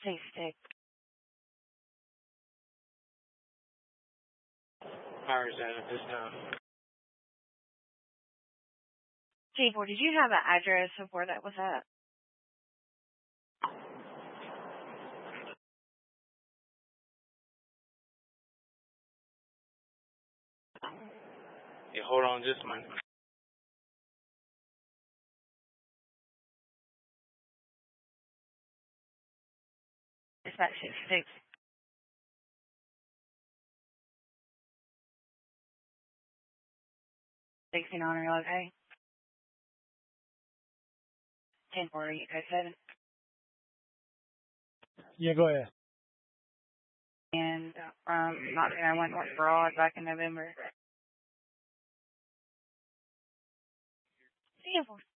Say stick. Where is that at this time? J4, did you have an address of where that was at? Yeah, hold on just a minute. Dispatch 66. On, are you okay? 1040, you guys said? Yeah, go ahead. And not saying I went broad back in November. 1040.